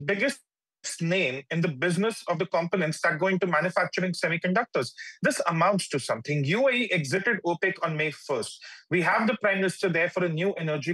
biggest name in the business of the components that go into manufacturing semiconductors. This amounts to something. UAE exited OPEC on May 1st. We have the Prime Minister there for a new energy